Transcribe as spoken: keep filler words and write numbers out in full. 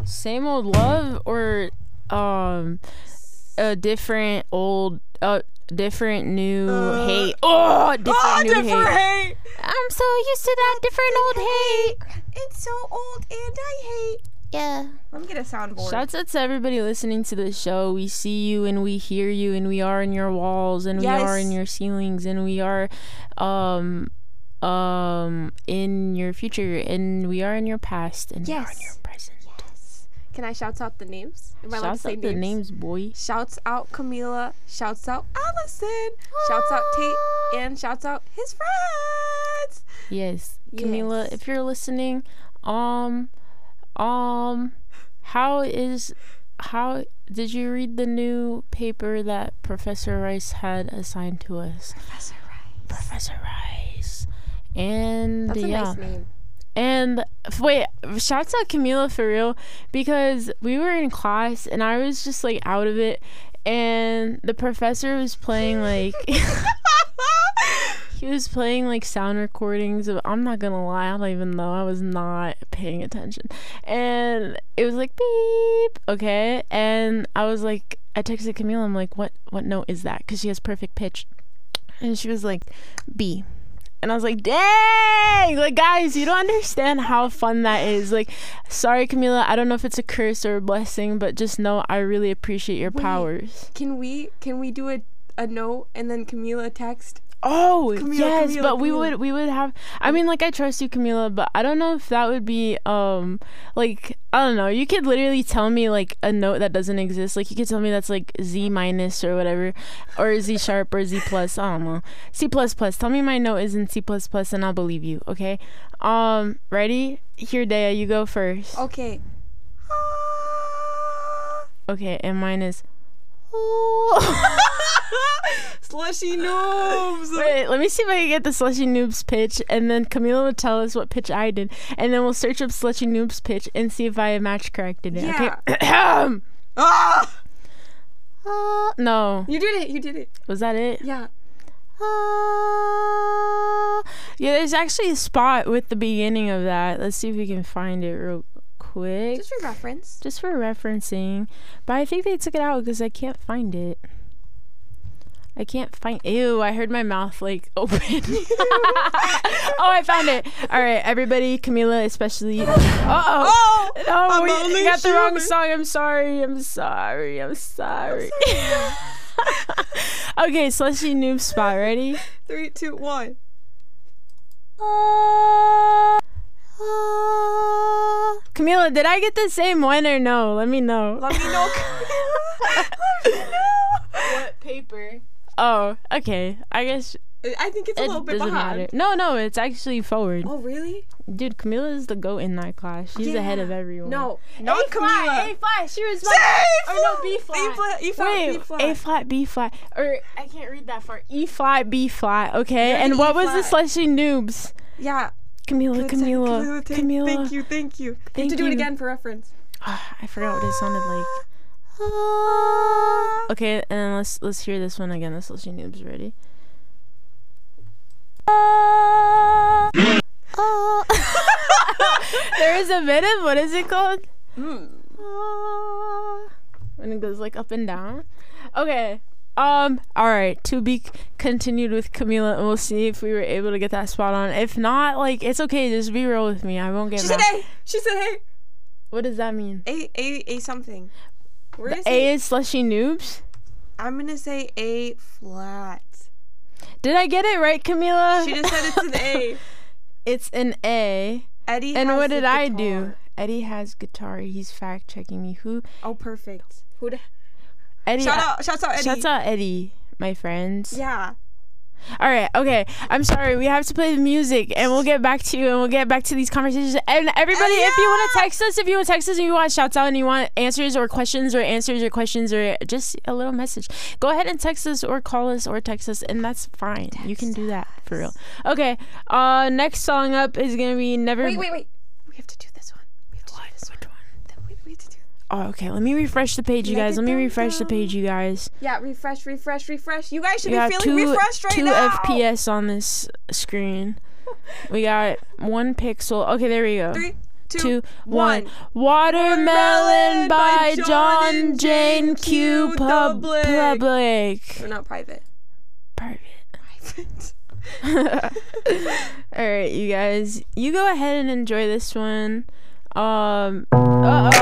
Same old love or um a different old uh different new uh, hate. Oh, different oh, new different hate. hate. I'm so used to that different old hate. It's so old and I hate. Yeah. Let me get a soundboard. Shouts out to everybody listening to the show. We see you and we hear you and we are in your walls and yes. we are in your ceilings and we are um um in your future and we are in your past and yes. we are in your present. Yes. Can I shout out the names? Am I allowed to Shouts say out names? the names, boy. Shouts out Camila. Shouts out Allison. Shouts out Tate. And shouts out his friends. Yes. yes. Camila, if you're listening, um um how is how did you read the new paper that Professor Rice had assigned to us? Professor Rice. Professor Rice. And That's a yeah. nice name. And wait, shouts out Camila for real, because we were in class and I was just like out of it and the professor was playing like he was playing like sound recordings of, I'm not gonna lie, I don't even know, I was not paying attention, and it was like beep, okay, and I was like, I texted Camila, I'm like, what what note is that, because she has perfect pitch, and she was like B. And I was like, dang, like, guys, you don't understand how fun that is. Like, sorry, Camila, I don't know if it's a curse or a blessing, but just know I really appreciate your Wait, powers. Can we can we do a, a note and then Camila text? Oh, Camila, yes, Camila, but we Camila. would we would have, I mean, like, I trust you, Camila, but I don't know if that would be, um, like, I don't know, you could literally tell me, like, a note that doesn't exist, like, you could tell me that's, like, Z minus or whatever, or Z sharp or Z plus, I don't know, C plus plus, tell me my note is in C plus plus and I'll believe you, okay? Um, ready? Here, Dea, you go first. Okay. Okay, and mine is, Slushy noobs. Wait, let me see if I can get the Slushy Noobs pitch, and then Camila will tell us what pitch I did, and then we'll search up Slushy Noobs pitch and see if I match corrected it. Yeah. Okay. Ah! Uh, no. You did it. You did it. Was that it? Yeah. Uh, yeah, there's actually a spot with the beginning of that. Let's see if we can find it real quick. Just for reference. Just for referencing. But I think they took it out because I can't find it. I can't find. Ew! I heard my mouth like open. Oh, I found it. All right, everybody, Camila especially. Uh oh! Oh! No, we only got the wrong human. song. I'm sorry. I'm sorry. I'm sorry. Okay, Slushy Noob spot. Ready? Three, two, one. Uh, uh, Camila, did I get the same one or no? Let me know. Let me know. Let me know. What paper? Oh, okay. I guess I think it's a it little bit doesn't behind. matter. No, no, it's actually forward. Oh, really? Dude, Camila is the goat in that class. She's Yeah. ahead of everyone. No, not A flat, Camila. A flat. She was C or no, B flat. flat. E flat, E flat, Wait, B flat. A flat, B flat, or I can't read that far. E flat, B flat. Okay, You're and the what E was the flat. Slushy Noobs? Yeah. Camila, Good Camila, Camila, thank- Camila. Thank you, thank you. You have Thank to do it you. again for reference. Ah, I forgot what it sounded like. Okay, and then let's let's hear this one again. The Slushy Noobs, ready? Oh. There is a bit of, what is it called? Mm. When it goes like up and down. Okay. Um. All right. To be c- continued with Camila, and we'll see if we were able to get that spot on. If not, like, it's okay. Just be real with me. I won't get She mad. said A. She said A. What does that mean? A, A, A something. Where The is A it? is Slushy Noobs. I'm gonna say A flat. Did I get it right, Camila? She just said it's an A. It's an A. Eddie And has what the did I guitar. do? Eddie has guitar. He's fact checking me. Who? Oh, perfect. Who? The, Eddie. shout out! Shout out, Eddie. Shouts out Eddie, my friends. Yeah. All right, okay. I'm sorry. We have to play the music, and we'll get back to you, and we'll get back to these conversations. And everybody, Uh, if you want to yeah. text us, if you want to text us, and you want shouts out, and you want answers or questions or answers or questions or just a little message, go ahead and text us or call us or text us, and that's fine. You can do that for real. Okay. Uh, next song up is gonna be Never. Wait, wait, wait. We have to do this one. We have to What? do this Which one. one? Then we, we have to do. Oh, okay. Let me refresh the page, you Make guys. it Let me dum refresh the dum. page, you guys. Yeah, refresh, refresh, refresh. You guys should We be got feeling two, refreshed right two now. F P S on this screen. We got one pixel. Okay, there we go. Three, two, one. Watermelon by John Jane Q Pub- Public. Or not private. Private. Private. All right, you guys, you go ahead and enjoy this one. Um. Uh-oh.